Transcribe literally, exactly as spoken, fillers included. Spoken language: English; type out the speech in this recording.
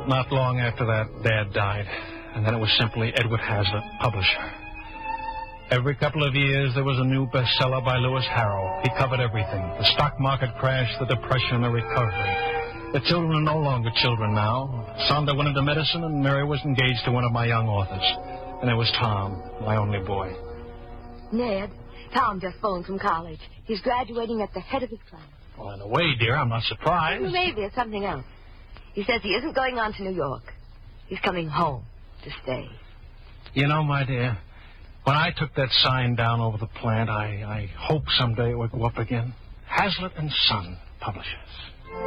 Not long after that, Dad died. And then it was simply Edward Hazlitt, publisher. Every couple of years, there was a new bestseller by Lewis Harrow. He covered everything. The stock market crash, the depression, the recovery. The children are no longer children now. Sonda went into medicine, and Mary was engaged to one of my young authors. And there was Tom, my only boy. Ned, Tom just phoned from college. He's graduating at the head of his class. Well, in a way, dear, I'm not surprised. Maybe it's something else. He says he isn't going on to New York. He's coming home to stay. You know, my dear, when I took that sign down over the plant, I, I hope someday it would go up again. Hazlitt and Son, publishers.